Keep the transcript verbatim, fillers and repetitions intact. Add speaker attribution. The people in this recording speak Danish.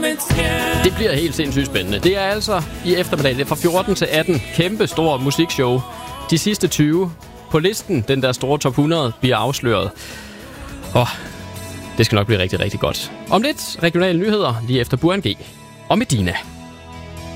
Speaker 1: som et skær.
Speaker 2: Det bliver helt sindssygt spændende. Det er altså i eftermiddag, det er fra fjorten til atten. Kæmpe stor musikshow. De sidste tyve på listen, den der store top hundrede, bliver afsløret. Og det skal nok blive rigtig, rigtig godt. Om lidt regionale nyheder lige efter Burhan G og Medina.